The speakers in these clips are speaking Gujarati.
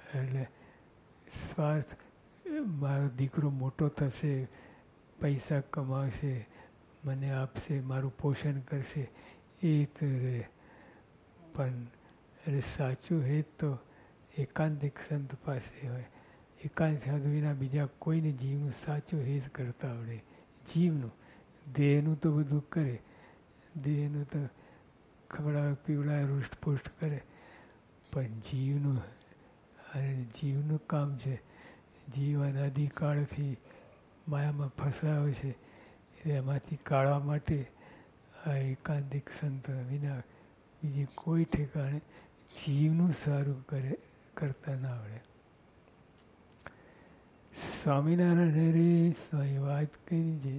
એટલે સ્વાર્થ, મારો દીકરો મોટો થશે, પૈસા કમાશે, મને આપશે, મારું પોષણ કરશે, એ તો રહે. પણ એટલે સાચું હેત તો એકાંતિક સંત પાસે હોય. એકાંત સાધુ વિના બીજા કોઈને જીવનું સાચું હેત કરતા આવડે. જીવનું, દેહનું તો બધું કરે, દેહનું તો ખવડાવે પીવડાવે રૂષ્ટપુષ્ટ કરે, પણ જીવનું, અને જીવનું કામ છે. જીવ અનાદિકાળથી માયામાં ફસાવે છે, એટલે એમાંથી કાઢવા માટે આ એકાંતિક સંત વિના બીજી કોઈ ઠેકાણે જીવનું સારું કરતા ના આવડે. સ્વામિનારાયણ હરે સ્વામી વાત કરી છે.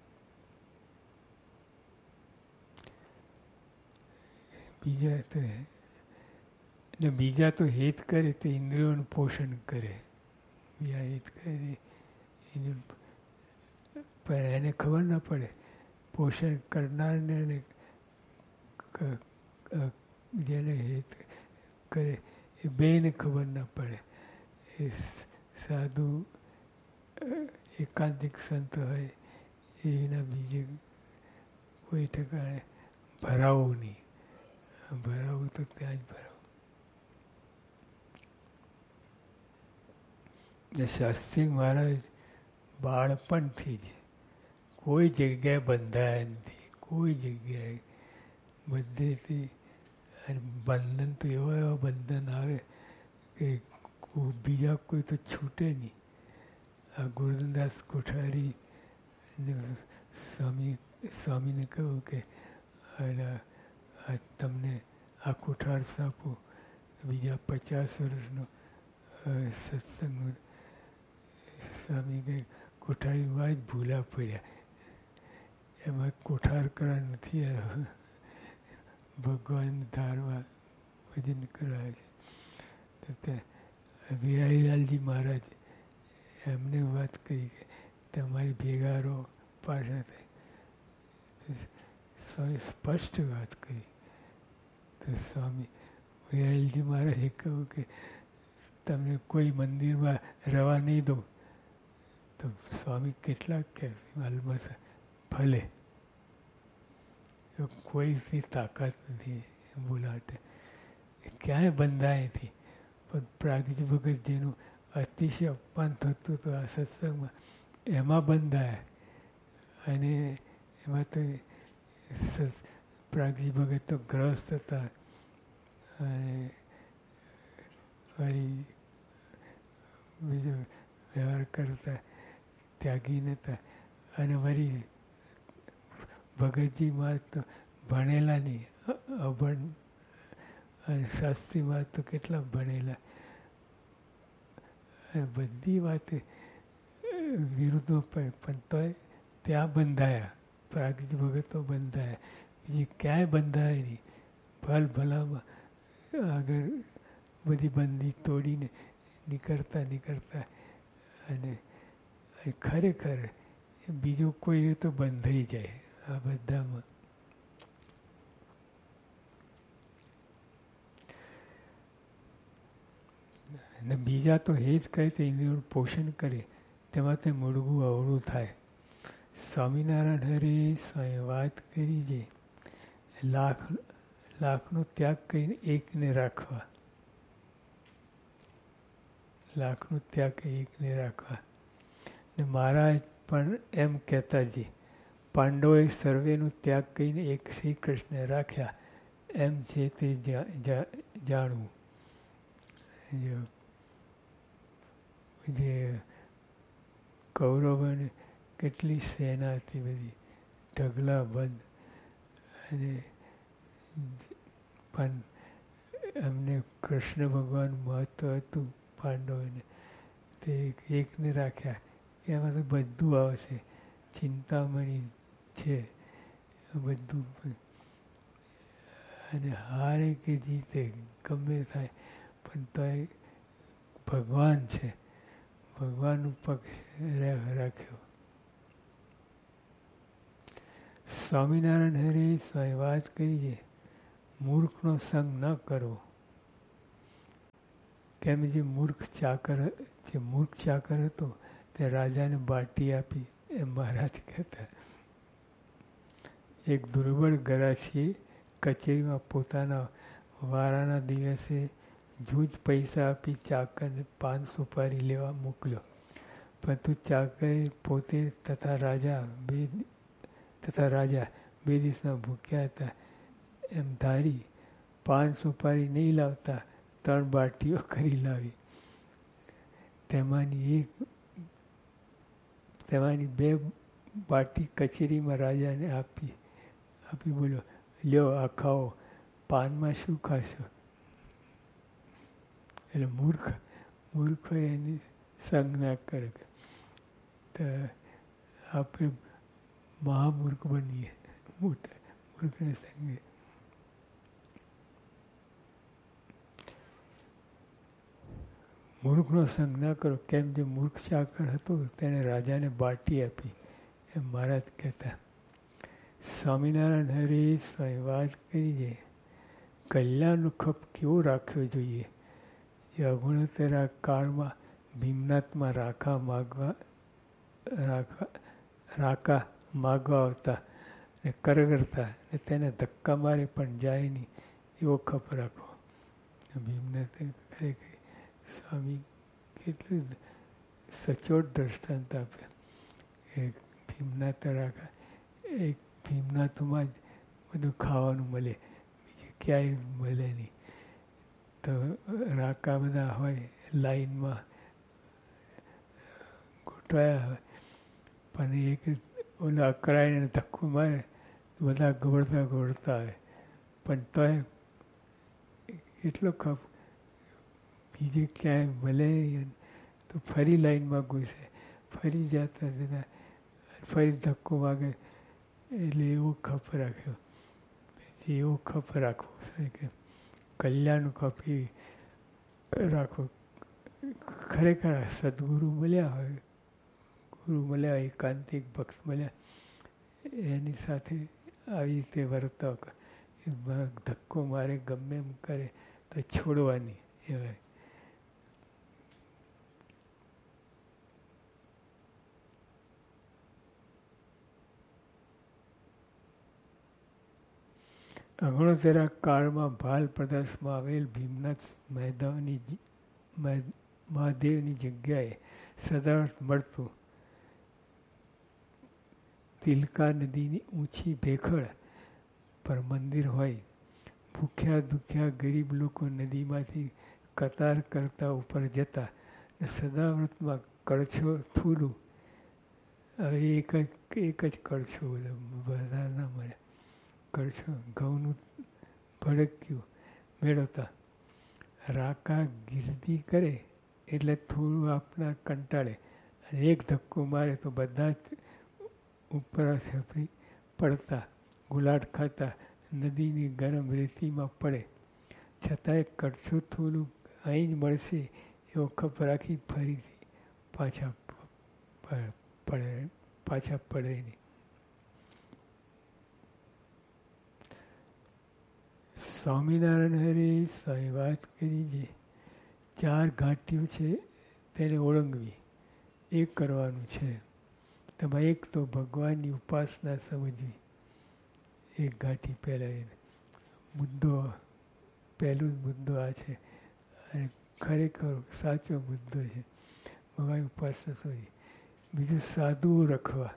બીજા તો હિત કરે તો ઇન્દ્રિયોનું પોષણ કરે. બીજા હિત કરે પણ એને ખબર ના પડે, પોષણ કરનારને જેને હિત કરે એ બેને ખબર ના પડે. એ સાધુ એકાંતિક સંત હોય એ વિના બીજે કોઈ ઠેકાણે ભરાવું નહીં. ભરાવું તો ત્યાં જ ભરાવું. શાસ્ત્રી મહારાજ બાળપણથી જ કોઈ જગ્યાએ બંધાયા નથી, કોઈ જગ્યાએ બધેથી. અને બંધન તો એવા બંધન આવે કે બીજા કોઈ તો છૂટે નહીં. આ ગુરુદાસ કોઠારી સ્વામીને કહ્યું કે તમને આ કોઠાર સાપું, બીજા 50 વર્ષનો સત્સંગનું. સ્વામી કંઈ કોઠારીમાં જ ભૂલા પડ્યા, એમાં કોઠાર કરવા નથી આવ્યો, ભગવાન ધારવા ભજન કરાવે છે. તો ત્યાં બિહારીલાલજી મહારાજ એમને વાત કરી કે તમારી ભેગા રહો પાછા થાય. સ્વામી સ્પષ્ટ વાત કરી. તો સ્વામી બિહારીલાલજી મહારાજે કહ્યું કે તમને કોઈ મંદિરમાં રહેવા નહીં દઉં. તો સ્વામી કેટલાક કહે અલમસ ભલે, કોઈથી તાકાત નથી બોલાવટે, ક્યાંય બંધાય નથી. પણ પ્રાગજી ભગત જેનું અતિશય અપમાન થતું હતું આ સત્સંગમાં, એમાં બંધાયા. અને એમાં તો પ્રાગજી ભગત તો ગ્રસ્ત હતા, અને વળી બીજો વ્યવહાર કરતા ત્યાગી નહોતા. અને વળી ભગતજીમાં તો ભણેલા નહીં, અભણ. અને શાસ્ત્રીમાં તો કેટલા ભણેલા. બધી વાત વિરુદ્ધમાં પડે, પણ તોય ત્યાં બંધાયા. પ્રાગજી ભગતો બંધાયા, બીજી ક્યાંય બંધાય નહીં. ભલામાં આગળ બધી બંદી તોડીને નીકળતા અને ખરેખર બીજું કોઈ તો બંધાઈ જાય આ બધામાં. અને બીજા તો હેત કરે તો ઇન્દ્રિયોનું પોષણ કરે, તેમાં તે મૂળગું અવળું થાય. સ્વામિનારાયણ હરે સ્વામી વાત કરી છે. લાખનો ત્યાગ કરીને એકને રાખવા. લાખનો ત્યાગ એકને રાખવા. ને મહારાજ પણ એમ કહેતા છે, પાંડવોએ સર્વેનો ત્યાગ કરીને એક શ્રી કૃષ્ણ રાખ્યા, એમ છે તે જાણવું. જે કૌરવોને કેટલી સેના હતી, બધી ઢગલા બંધ, અને પણ એમને કૃષ્ણ ભગવાન મહત્વ હતું પાંડવોને, તે એકને રાખ્યા. એમાં તો બધું આવશે, ચિંતામણી છે બધું. અને હારે કે જીતે ગમે થાય, પણ તોય ભગવાન છે, ભગવાનનું પક્ષ રાખ્યો. સ્વામિનારાયણ હરે સ્વામી વાત કરી છે, મૂર્ખનો સંગ ન કરવો. કેમ જે મૂર્ખ ચાકર હતો તે રાજાને બાટી આપી એમ મહારાજ કહેતા. એક દુર્બળ ગરાસીએ કચેરીમાં પોતાના વારાના દિવસે જૂજ પૈસા આપી ચાકરને પાન સુપારી લેવા મોકલ્યો. પરંતુ ચાકરે પોતે તથા રાજા બે દિવસના ભૂખ્યા હતા એમ ધારી પાન સુપારી નહીં લાવતા 3 બાટીઓ કરી લાવી. તેમાંની 2 બાટી કચેરીમાં રાજાને આપી બોલ્યો, લ્યો આ ખાઓ, પાનમાં શું ખાશો? એટલે મૂર્ખ હોય એની સંગ ના કરે. તો આપણે મહામૂર્ખ બનીએ મોટા મૂર્ખને સંગે. મૂર્ખનો સંગ ના કરો. કેમ જે મૂર્ખ ચાકર હતો તેણે રાજાને બાટી આપી એમ મહારાજ કહેતા. સ્વામિનારાયણ હરે સ્વામી વાત કરી છે. કલ્યાણનો ખપ કેવો રાખ્યો જોઈએ? જે અગુણોત્તરા કાળમાં ભીમનાથમાં રાકા માગવા આવતા ને કરગરતા ને તેને ધક્કા મારે પણ જાય નહીં એવો ખપ રાખો. ભીમનાથ ખરેખર સ્વામી કેટલું સચોટ દ્રષ્ટાંત આપે. એક ભીમનાથ રાકા, એક ભીમનાથમાં જ બધું ખાવાનું મળે, બીજે ક્યાંય મળે નહીં. તો રાકા બધા હોય લાઈનમાં ગોઠવાયા હોય, પણ એક ઓલા અકળાઈને ધક્કો મારે તો બધા ગોળતા આવે. પણ તોય એટલો ખપ બીજે ક્યાંય મળે નહીં. તો ફરી લાઈનમાં ઘૂસે, ફરી જતા ફરી ધક્કો વાગે. એટલે એવો ખપ રાખ્યો. એવો ખપ રાખવો કે કલ્યાણનો ખપ એ રાખો. ખરેખર સદગુરુ મળ્યા હોય, એકાંતિક ભક્ત મળ્યા, એની સાથે આવી રીતે વર્તાવ. ધક્કો મારે ગમે એમ કરે તો છોડવાની એવાય. અગણોત્તરા કાળમાં ભાલ પ્રદેશમાં આવેલ ભીમનાથ મહાદેવની જગ્યાએ સદાર્થ મળતું. તિલકા નદીની ઊંચી ભેખડ પર મંદિર હોય. ભૂખ્યા દુખ્યા ગરીબ લોકો નદીમાંથી કતાર કરતા ઉપર જતા. સદાવ્રતમાં કળછો થૂલું, હવે એક જ કળછો બધા ના મળે, કળછો ઘઉંનું ભડક્યું મેળવતા. રાકા ગીર્દી કરે એટલે થોડું આપણા કંટાળે અને એક ધક્કો મારે તો બધા જ ઉપર છપરી પડતા, ગુલાટ ખાતા, નદીની ગરમ રેતીમાં પડે. છતાંય કળછો થોડું અહીં જ મળશે એવો ખપ રાખી ફરીથી પાછા પડે નહીં. સ્વામિનારાયણ હરે સ્વામી વાત કરી છે. 4 ઘાટીઓ છે તેને ઓળંગવી એ કરવાનું છે. તેમાં એક તો ભગવાનની ઉપાસના સમજવી. એક ઘાટી પહેલાં પહેલો જ મુદ્દો આ છે અને ખરેખર સાચો મુદ્દો છે. ભગવાનની ઉપાસના સમજવી. બીજું સાધુઓ રખવા.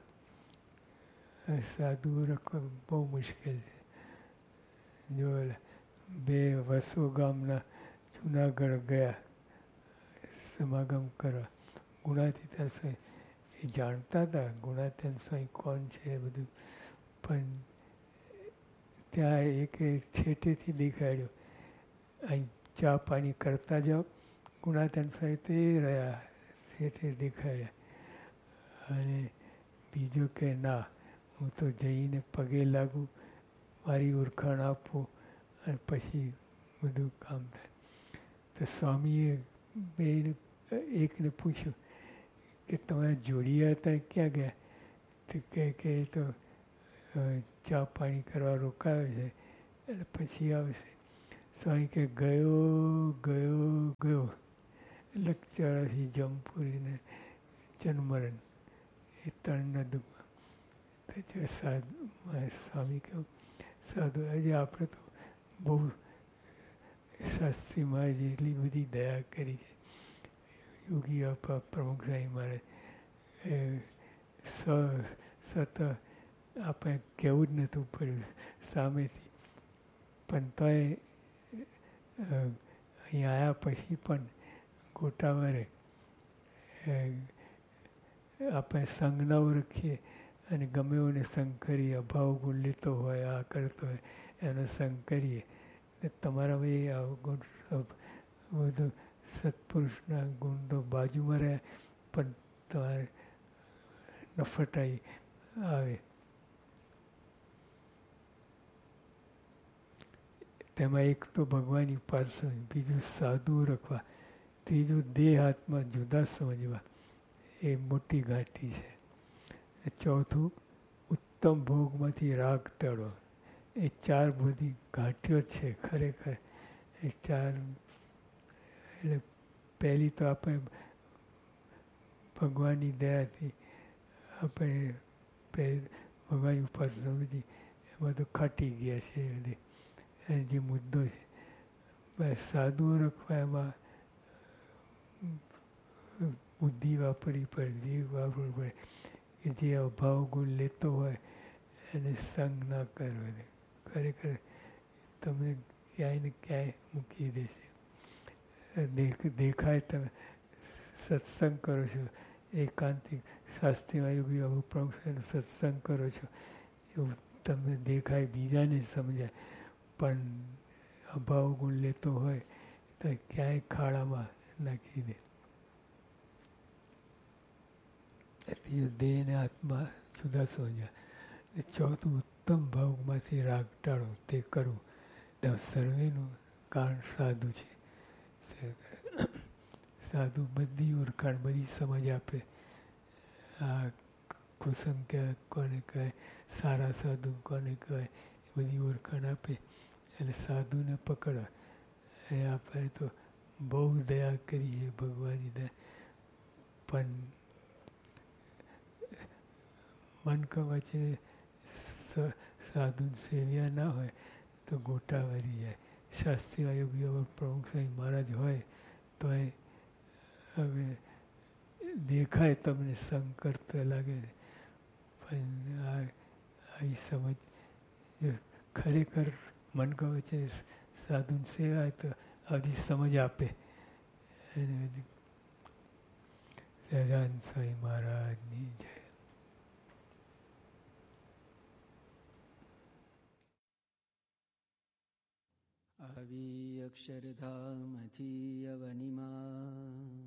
બહુ મુશ્કેલ છે. જો 2 વસો ગામના જુનાગઢ ગયા સમાગમ કરવા. ગુણાતીતાન સ્વામી એ જાણતા હતા ગુણાતીતાન સ્વામી કોણ છે એ બધું, પણ ત્યાં એક છેટેથી દેખાડ્યો, અહીં ચા પાણી કરતા જાઓ. ગુણાતીતાન સ્વામી તે રહ્યા છેટે દેખાડ્યા. અને બીજું કે ના, હું તો જઈને પગે લાગું, મારી ઓળખાણ આપો અને પછી બધું કામ થાય. તો સ્વામીએ એકને પૂછ્યું કે તમારા જોડિયા હતા ક્યાં ગયા? તો કે તો ચા પાણી કરવા રોકાયો છે એટલે પછી આવશે. સ્વામી કે ગયો. લક્ષાથી જમપુરીને જન્મરણ એ ત્રણના દુઃખમાં સ્વામી કહ્યું સાધુ. આજે આપણે તો બહુ શાસ્ત્રી મહારાજ એટલી બધી દયા કરી છે. યોગી આપા પ્રમુખ સાહેબ મારે સતત આપણે કહેવું જ નહોતું પડ્યું સામેથી, પણ તોય અહીં આવ્યા પછી પણ ગોટાવારે આપણે સંગ ન ઓળખીએ અને ગમે એને સંગ કરીએ, અભાવ ગુણ લેતો હોય, આ કરતો હોય એનો સંગ કરીએ. તમારામાં એ અવગુણ બધું સત્પુરુષના ગુણ તો બાજુમાં રહે પણ તમારે નફટાઈ આવે. તેમાં એક તો ભગવાનની ઉપાસના, બીજું સાધુ ઓળખવા, ત્રીજું દેહ હાથમાં જુદા સમજવા, એ મોટી ઘાટી છે. ચોથું ઉત્તમ ભોગમાંથી રાગ ટાળો. એ ચાર બધી ઘાટીઓ છે ખરેખર. એ ચાર એટલે પહેલી તો આપણે ભગવાનની દયાથી આપણે ભગવાનની ઉપાસના બધી એમાં તો ખાટી ગયા છે બધી. એ જે મુદ્દો છે બસ સાધુ ઓળખવા એમાં બુદ્ધિ વાપરવી પડે, વિવેક વાપરવું પડે કે જે અભાવ ગુણ લેતો હોય એને સંગ ના કરવો. ખરેખર તમને ક્યાંય ને ક્યાંય મૂકી દેશે. દેખાય તમે સત્સંગ કરો છો, એકાંતિક શાસ્ત્રીમાં યોગી પ્રમુખ સત્સંગ કરો છો, એવું તમને દેખાય, બીજાને સમજાય, પણ અભાવ ગુણ લેતો હોય તો ક્યાંય ખાડામાં નાખી દે. દેહને આત્મા જુદા સમજ્યા. ચોથું ઉત્તમ ભાવમાંથી રાગ ટાળો, તે કરવું. સર્વેનું કારણ સાધુ છે. સાધુ બધી ઓળખાણ, બધી સમજ આપે. આ કુસંખ્યા કોને કહેવાય, સારા સાધુ કોને કહેવાય, એ બધી ઓળખાણ આપે. એટલે સાધુને પકડવા. એ આપણે તો બહુ દયા કરી છે ભગવાનની દયા, પણ મન વચ્ચે સાધુ સેવ્યા ના હોય તો ગોટા વરી જાય. શાસ્ત્રીય યોગીઓ પ્રમુખ સાહેબ મહારાજ હોય તો એ હવે દેખાય તમને સંગ કરતા લાગે, પણ આ સમજ ખરેખર મન વચ્ચે સાધુ સેવા તો બધી સમજ આપે. એને બધી સહજાનંદ સ્વામી મહારાજની જય. આવી અક્ષરધામથી અવનિમાં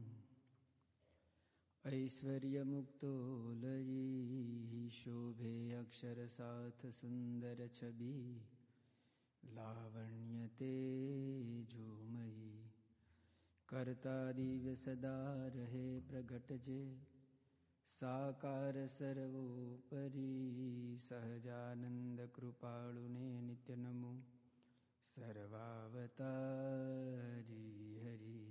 ઐશ્વર્ય મુક્તો લઈ શોભે અક્ષર સાથ સુંદર છબી લાવણ્ય તેજોમયી કરતા દિવ્ય સદા રહે પ્રગટ જે સાકાર સર્વોપરી સહજાનંદ કૃપાળુને નિત્ય નમો સર્વાવતારી હરિ.